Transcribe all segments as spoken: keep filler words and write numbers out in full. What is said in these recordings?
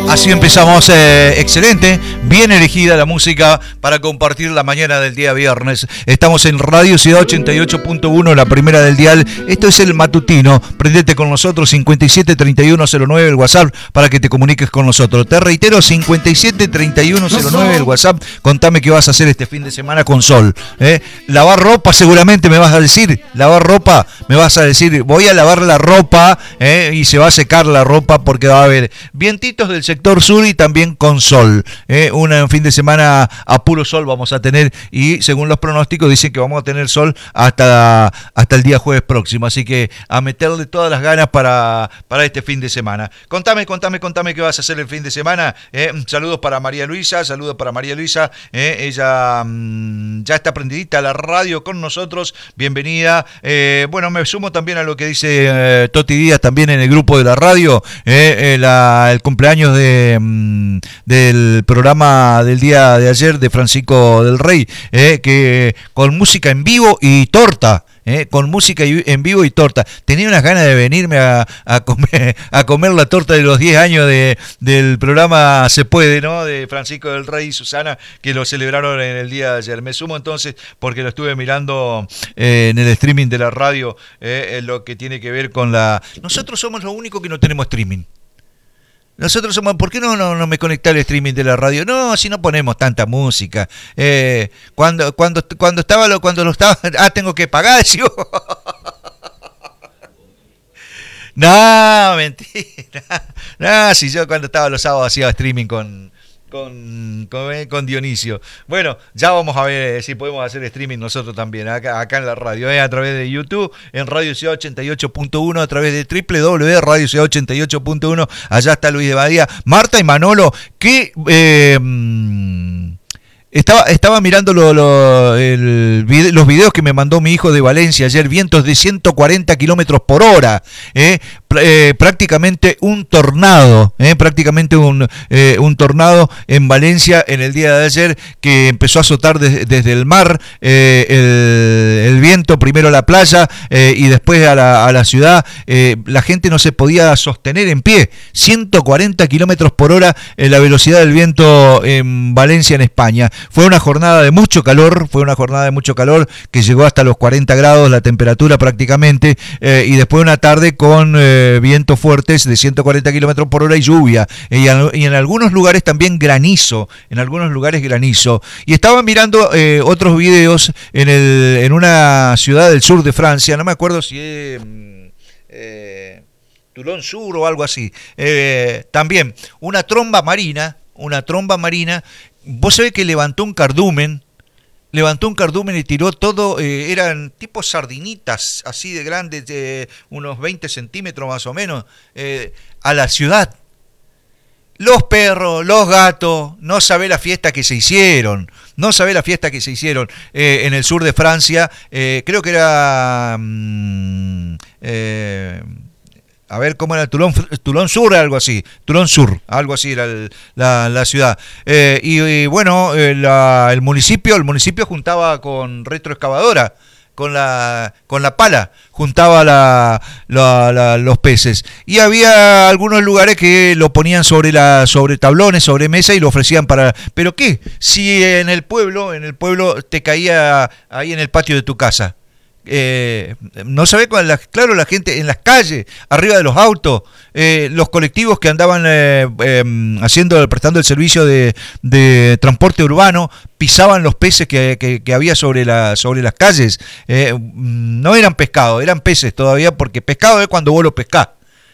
Así empezamos, eh, excelente, bien elegida la música para compartir la mañana del día viernes. Estamos en Radio Ciudad ochenta y ocho punto uno, la primera del dial. Esto es el matutino. Prendete con nosotros, cincuenta y siete treinta y uno cero nueve el WhatsApp para que te comuniques con nosotros. Te reitero, cincuenta y siete treinta y uno cero nueve el WhatsApp. Contame qué vas a hacer este fin de semana con sol. ¿eh? Lavar ropa seguramente me vas a decir. Lavar ropa me vas a decir. Voy a lavar la ropa ¿eh? y se va a secar la ropa porque va a haber vientitos del sector sur y también con sol. ¿eh? Un fin de semana a puro sol vamos a tener y según los pronósticos dicen que vamos a tener sol hasta, hasta el día jueves próximo. Así que a meterle todas las ganas para, para este fin de semana. Contame, contame, contame qué vas a hacer el fin de semana. ¿eh? Saludos para María Luisa, saludos para María Luisa. ¿eh? Ella mmm, ya está prendidita a la radio con nosotros. Bienvenida. Eh, bueno, me sumo también a lo que dice eh, Toti Díaz también en el grupo de la radio. ¿eh? Eh, la, el cumpleaños de del programa del día de ayer de Francisco del Rey, eh, que con música en vivo y torta. Eh, con música en vivo y torta. Tenía unas ganas de venirme a, a, comer, a comer la torta de los diez años de, del programa Se Puede, ¿no? De Francisco del Rey y Susana, que lo celebraron en el día de ayer. Me sumo entonces porque lo estuve mirando eh, en el streaming de la radio, eh, en lo que tiene que ver con la... Nosotros somos los únicos que no tenemos streaming. Nosotros somos, ¿por qué no, no, no me conecté al streaming de la radio? No, si no ponemos tanta música. Eh, cuando, cuando, cuando estaba lo, cuando lo estaba, ah, tengo que pagar, yo. No, mentira. No, si yo cuando estaba los sábados hacía streaming con, con, con, con Dionisio. Bueno, ya vamos a ver si podemos hacer streaming nosotros también, acá, acá en la radio, ¿eh? A través de YouTube, en Radio Ciudad ochenta y ocho punto uno, a través de doble u doble u doble u punto radio ciudad ochenta y ocho punto uno, allá está Luis de Badía, Marta y Manolo, que... Eh, Estaba, estaba mirando lo, lo, el video, los videos que me mandó mi hijo de Valencia ayer, vientos de ciento cuarenta kilómetros por hora, eh, eh, prácticamente un tornado, eh, prácticamente un, eh, un tornado en Valencia en el día de ayer, que empezó a azotar de, desde el mar, eh, el, el viento, primero a la playa eh, y después a la, a la ciudad. Eh, la gente no se podía sostener en pie, ciento cuarenta kilómetros por hora eh, la velocidad del viento en Valencia, en España. Fue una jornada de mucho calor, fue una jornada de mucho calor que llegó hasta los cuarenta grados la temperatura prácticamente, eh, y después una tarde con eh, vientos fuertes de ciento cuarenta kilómetros por hora y lluvia, eh, y, a, y en algunos lugares también granizo, en algunos lugares granizo. Y estaba mirando eh, otros videos en, el, en una ciudad del sur de Francia, no me acuerdo si es... Eh, Toulon Sur o algo así, eh, también una tromba marina, una tromba marina. Vos sabés que levantó un cardumen, levantó un cardumen y tiró todo, eh, eran tipo sardinitas, así de grandes, eh, unos veinte centímetros más o menos, eh, a la ciudad. Los perros, los gatos, no sabés la fiesta que se hicieron, no sabés la fiesta que se hicieron eh, en el sur de Francia, eh, creo que era... Mmm, eh, A ver, ¿cómo era? Toulon, Toulon Sur, algo así. Toulon Sur, algo así era el, la, la ciudad. Eh, y, y bueno, eh, la, el municipio, el municipio juntaba con retroexcavadora, con la, con la pala, juntaba la, la, la, los peces. Y había algunos lugares que lo ponían sobre la, sobre tablones, sobre mesa y lo ofrecían para. ¿Pero qué? Si en el pueblo, en el pueblo te caía ahí en el patio de tu casa. Eh, no sabe cuál, la, claro, la gente en las calles, arriba de los autos, eh, los colectivos que andaban eh, eh, haciendo, prestando el servicio de, de transporte urbano, pisaban los peces que, que, que había sobre, la, sobre las calles. Eh, no eran pescados, eran peces todavía, porque pescado es cuando vos lo pescás.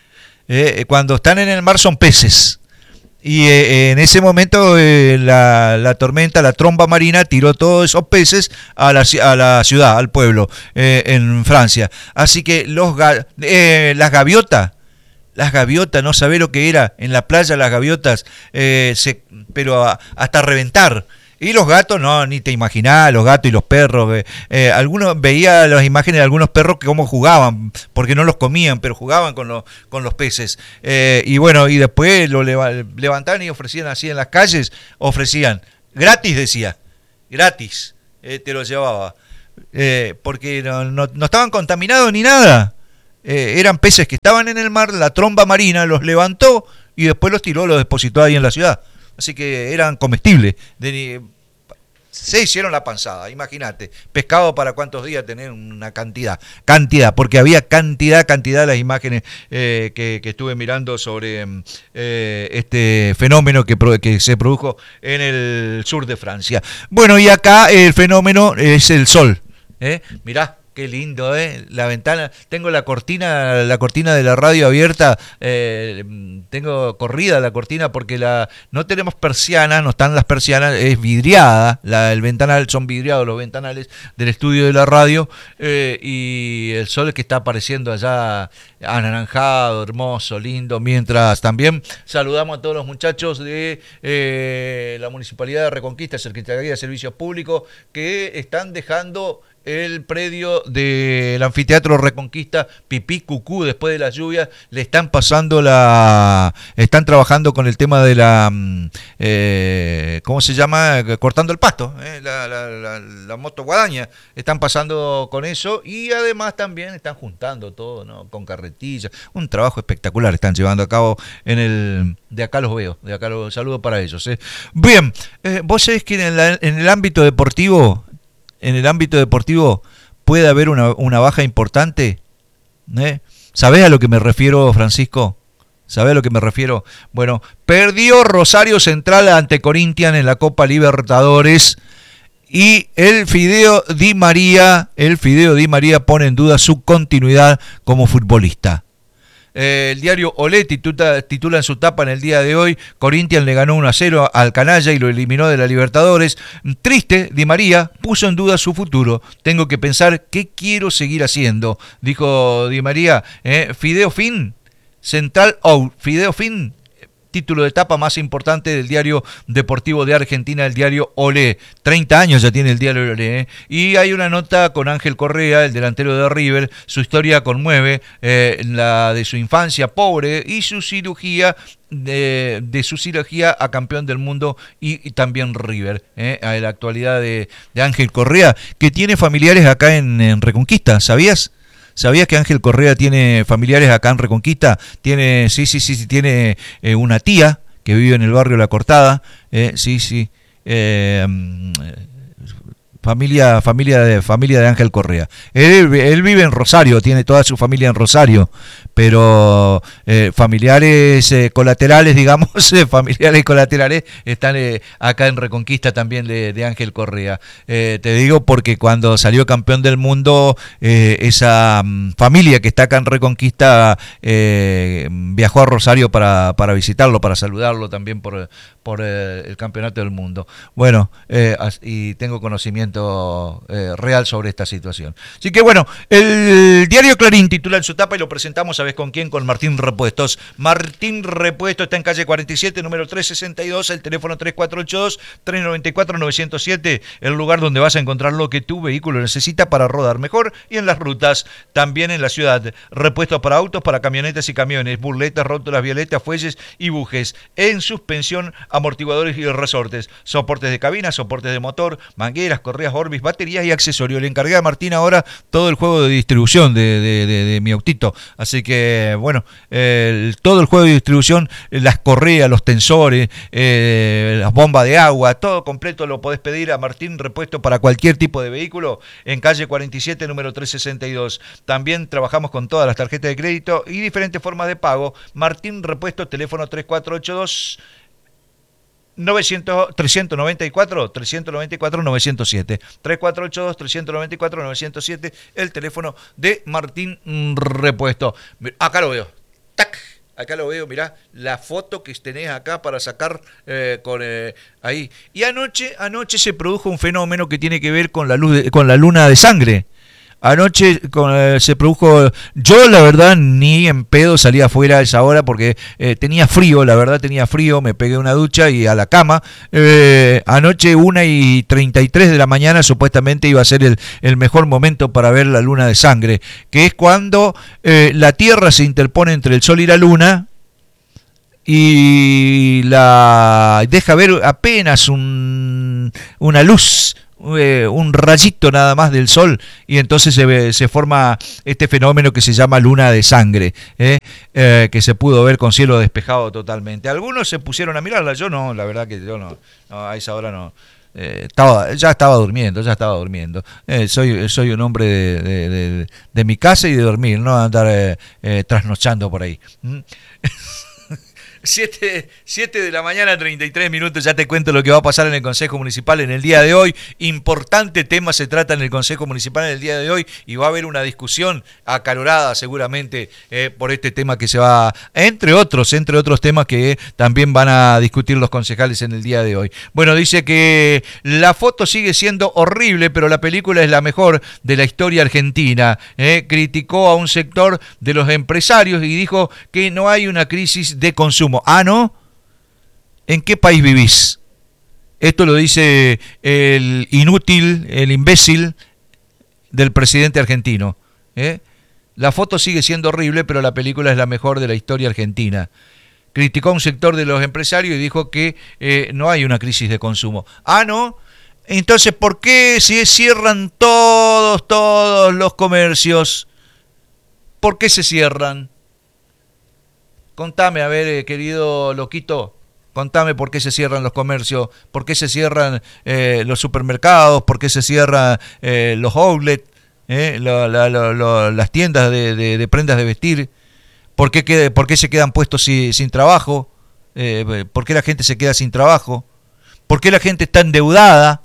Eh, cuando están en el mar son peces. Y eh, en ese momento eh, la, la tormenta, la tromba marina, tiró todos esos peces a la, a la ciudad, al pueblo, eh, en Francia. Así que los eh, las gaviotas, las gaviotas, no sabés lo que era, en la playa las gaviotas, eh, se, pero a, hasta reventar. Y los gatos, no, ni te imaginás, los gatos y los perros. Eh, eh, algunos veía las imágenes de algunos perros que cómo jugaban, porque no los comían, pero jugaban con los, con los peces. Eh, y bueno, y después lo levantaban y ofrecían así en las calles, ofrecían, gratis decía, gratis, eh, te lo llevaba. Eh, porque no, no, no estaban contaminados ni nada. Eh, eran peces que estaban en el mar, la tromba marina los levantó, y después los tiró, los depositó ahí en la ciudad. Así que eran comestibles. De, se hicieron la panzada, imagínate. Pescado para cuántos días tener una cantidad, cantidad, porque había cantidad, cantidad de las imágenes eh, que, que estuve mirando sobre eh, este fenómeno que, que se produjo en el sur de Francia. Bueno, y acá el fenómeno es el sol. ¿eh? Mirá. Qué lindo, ¿eh? La ventana, tengo la cortina, la cortina de la radio abierta, eh, tengo corrida la cortina porque la no tenemos persianas, no están las persianas, es vidriada, la, el ventanal, son vidriados los ventanales del estudio de la radio, eh, y el sol que está apareciendo allá anaranjado, hermoso, lindo, mientras también saludamos a todos los muchachos de eh, la Municipalidad de Reconquista, Secretaría de Servicios Públicos, que están dejando el predio del anfiteatro Reconquista pipí cucú después de las lluvias. Le están pasando la están trabajando con el tema de la eh, ¿cómo se llama? Cortando el pasto, eh, la, la, la, la moto guadaña, están pasando con eso, y además también están juntando todo, ¿no? Con carretillas, un trabajo espectacular están llevando a cabo en el de acá los veo, de acá los saludo para ellos, eh. Bien, eh, vos sabés que en el, en el ámbito deportivo en el ámbito deportivo puede haber una, una baja importante. ¿Eh? ¿Sabés a lo que me refiero, Francisco? ¿Sabés a lo que me refiero? Bueno, perdió Rosario Central ante Corinthians en la Copa Libertadores, y el Fideo Di María, el Fideo Di María pone en duda su continuidad como futbolista. Eh, el diario Olé titula, titula en su tapa en el día de hoy: Corinthians le ganó uno a cero al canalla y lo eliminó de la Libertadores. Triste, Di María puso en duda su futuro. Tengo que pensar qué quiero seguir haciendo, dijo Di María. Eh, Fideo fin, Central out, Fideo fin. Título de etapa más importante del diario deportivo de Argentina, el diario Olé. treinta años ya tiene el diario Olé. ¿eh? Y hay una nota con Ángel Correa, el delantero de River. Su historia conmueve, eh, la de su infancia pobre y su cirugía, de, de su cirugía a campeón del mundo, y, y también River. ¿eh? A la actualidad de, de Ángel Correa, que tiene familiares acá en, en Reconquista, ¿sabías? ¿Sabías que Ángel Correa tiene familiares acá en Reconquista? Tiene, sí, sí, sí, sí tiene eh, una tía que vive en el barrio La Cortada, eh, sí, sí, eh, familia, familia de, familia de Ángel Correa. Él, él vive en Rosario, tiene toda su familia en Rosario, pero eh, familiares eh, colaterales, digamos, eh, familiares colaterales están eh, acá en Reconquista también de, de Ángel Correa. Eh, te digo porque cuando salió campeón del mundo, eh, esa um, familia que está acá en Reconquista eh, viajó a Rosario para, para visitarlo, para saludarlo también por, por eh, el campeonato del mundo. Bueno, eh, y tengo conocimiento eh, real sobre esta situación. Así que bueno, el diario Clarín titula en su tapa, y lo presentamos a ¿sabes con quién? Con Martín Repuestos. Martín Repuestos está en calle cuarenta y siete, número trescientos sesenta y dos, el teléfono tres cuatro ocho dos, tres nueve cuatro, nueve cero siete, el lugar donde vas a encontrar lo que tu vehículo necesita para rodar mejor y en las rutas, también en la ciudad. Repuestos para autos, para camionetas y camiones, burletas, rótulas, violetas, fuelles y bujes, en suspensión, amortiguadores y resortes, soportes de cabina, soportes de motor, mangueras, correas, Orbis, baterías y accesorios. Le encargué a Martín ahora todo el juego de distribución de, de, de, de mi autito, así que bueno, eh, todo el juego de distribución, las correas, los tensores, eh, las bombas de agua, todo completo lo podés pedir a Martín Repuesto para cualquier tipo de vehículo, en calle cuarenta y siete, número trescientos sesenta y dos. También trabajamos con todas las tarjetas de crédito y diferentes formas de pago. Martín Repuesto, teléfono tres cuatro ocho dos, novecientos, trescientos noventa y cuatro, trescientos noventa y cuatro, novecientos siete, tres cuatro ocho dos, trescientos noventa y cuatro, novecientos siete, el teléfono de Martín Repuesto. Acá lo veo, tac, acá lo veo, mirá, la foto que tenés acá para sacar eh, con eh, ahí. Y anoche, anoche se produjo un fenómeno que tiene que ver con la luz de, con la luna de sangre. Anoche con, eh, se produjo, yo la verdad ni en pedo salí afuera a esa hora porque eh, tenía frío, la verdad tenía frío, me pegué una ducha y a la cama. Eh, anoche una y treinta y tres de la mañana supuestamente iba a ser el, el mejor momento para ver la luna de sangre, que es cuando eh, la Tierra se interpone entre el Sol y la Luna y la deja ver apenas un, una luz, eh, un rayito nada más del sol y entonces se, se forma este fenómeno que se llama luna de sangre, ¿eh? Eh, que se pudo ver con cielo despejado totalmente. Algunos se pusieron a mirarla, yo no, la verdad que yo no, no a esa hora no. Eh, estaba, ya estaba durmiendo, ya estaba durmiendo. Eh, soy, soy un hombre de, de, de, de mi casa y de dormir, no andar eh, eh, trasnochando por ahí. ¿Mm? siete de la mañana, treinta y tres minutos, ya te cuento lo que va a pasar en el Consejo Municipal en el día de hoy. Importante tema se trata en el Consejo Municipal en el día de hoy y va a haber una discusión acalorada seguramente eh, por este tema que se va, entre otros, entre otros temas que también van a discutir los concejales en el día de hoy. Bueno, dice que la foto sigue siendo horrible, pero la película es la mejor de la historia argentina. Eh, criticó a un sector de los empresarios y dijo que no hay una crisis de consumo. Ah, ¿no? ¿En qué país vivís? Esto lo dice el inútil, el imbécil del presidente argentino. ¿eh? La foto sigue siendo horrible, pero la película es la mejor de la historia argentina. Criticó a un sector de los empresarios y dijo que eh, no hay una crisis de consumo. Ah, ¿no? Entonces, ¿por qué si cierran todos, todos los comercios? ¿Por qué se cierran? Contame, a ver, querido loquito, contame por qué se cierran los comercios, por qué se cierran eh, los supermercados, por qué se cierran eh, los outlets, eh, la, la, la, la, las tiendas de, de, de prendas de vestir, por qué, quede, por qué se quedan puestos si, sin trabajo, eh, por qué la gente se queda sin trabajo, por qué la gente está endeudada.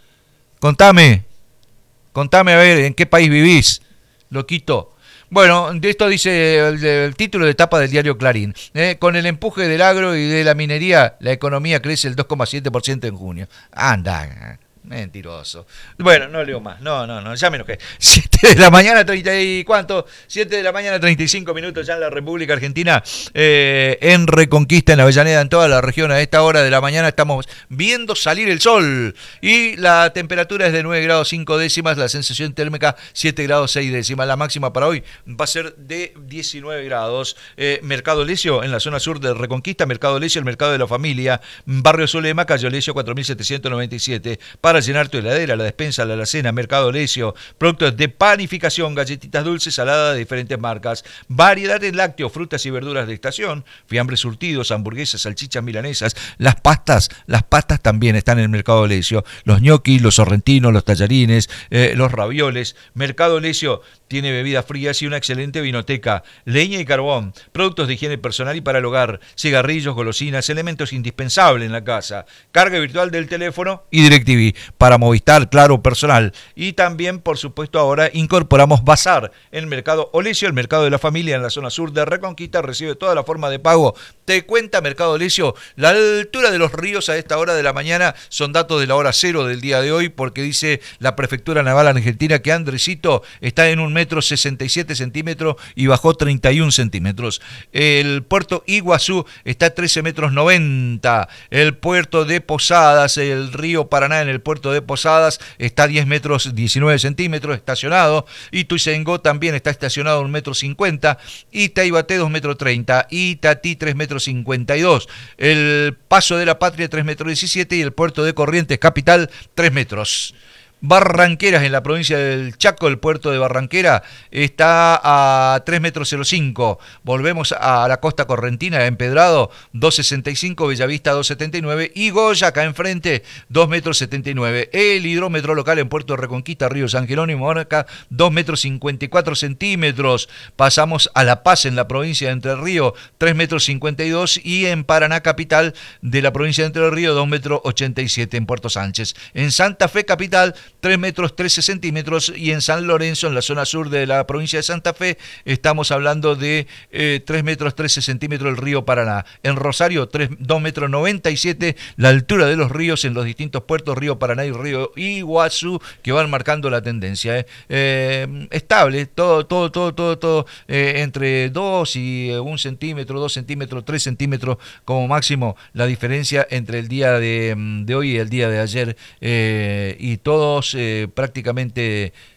Contame, contame a ver, ¿en qué país vivís, loquito? Bueno, de esto dice el, el título de etapa del diario Clarín. Eh, con el empuje del agro y de la minería, la economía crece el dos coma siete por ciento en junio. Anda, mentiroso. Bueno, no leo más. No, no, no, ya me enojé. siete de la mañana, treinta y cuánto, siete de la mañana, treinta y cinco minutos ya en la República Argentina, eh, en Reconquista, en Avellaneda, en toda la región. A esta hora de la mañana estamos viendo salir el sol y la temperatura es de nueve grados cinco décimas, la sensación térmica siete grados seis décimas. La máxima para hoy va a ser de diecinueve grados. Eh, Mercado Lesio, en la zona sur de Reconquista, Mercado Lesio, el Mercado de la Familia, Barrio Zulema, Calle Lesio cuatro mil setecientos noventa y siete. Para llenar tu heladera, la despensa, la alacena, Mercado Lesio, productos de panificación, galletitas dulces, saladas de diferentes marcas, variedad de lácteos, frutas y verduras de estación, fiambres surtidos, hamburguesas, salchichas milanesas, las pastas, las pastas también están en el Mercado Lesio, los ñoquis, los sorrentinos, los tallarines, eh, los ravioles. Mercado Lesio tiene bebidas frías y una excelente vinoteca, leña y carbón, productos de higiene personal y para el hogar, cigarrillos, golosinas, elementos indispensables en la casa, carga virtual del teléfono y DirecTV para Movistar, Claro, Personal. Y también, por supuesto, ahora incorporamos Bazar en el Mercado Olesio, el Mercado de la Familia en la zona sur de Reconquista, recibe toda la forma de pago. Te cuenta Mercado Olesio, la altura de los ríos a esta hora de la mañana son datos de la hora cero del día de hoy, porque dice la Prefectura Naval Argentina que Andresito está en un metro sesenta y siete centímetros y bajó treinta y un centímetros. El puerto Iguazú está a trece metros noventa. El puerto de Posadas, el río Paraná en el puerto de Posadas está a diez metros diecinueve centímetros estacionado. Ituzaingó también está estacionado a un metro cincuenta. Itaibaté dos metros treinta. Itatí tres metros cincuenta y dos. El Paso de la Patria tres metros diecisiete y el puerto de Corrientes Capital tres metros. Barranqueras, en la provincia del Chaco, el puerto de Barranquera está a tres metros cero cinco. Volvemos a la costa correntina, Empedrado dos sesenta y cinco, Bellavista dos setenta y nueve y Goya, acá enfrente, dos metros setenta y nueve. El hidrómetro local en Puerto Reconquista, Río San Jerónimo, acá dos metros cincuenta y cuatro centímetros. Pasamos a La Paz, en la provincia de Entre Ríos, tres metros cincuenta y dos, y en Paraná, capital de la provincia de Entre Ríos, dos metros ochenta y siete. En Puerto Sánchez. En Santa Fe, capital, tres metros trece centímetros, y en San Lorenzo, en la zona sur de la provincia de Santa Fe, estamos hablando de eh, tres metros trece centímetros el río Paraná. En Rosario, dos metros noventa y siete, la altura de los ríos en los distintos puertos, río Paraná y río Iguazú, que van marcando la tendencia. Eh. Eh, estable, todo, todo, todo, todo, todo eh, entre dos y un centímetro, dos centímetros, tres centímetros como máximo, la diferencia entre el día de, de hoy y el día de ayer, eh, y todos Eh, prácticamente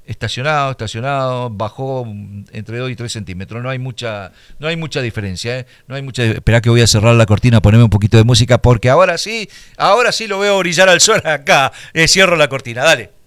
estacionado, estacionado, bajó entre dos y tres centímetros, no hay mucha, no hay mucha diferencia, ¿eh? No hay mucha, esperá que voy a cerrar la cortina, ponerme un poquito de música, porque ahora sí, ahora sí lo veo brillar al sol acá, eh, cierro la cortina, dale.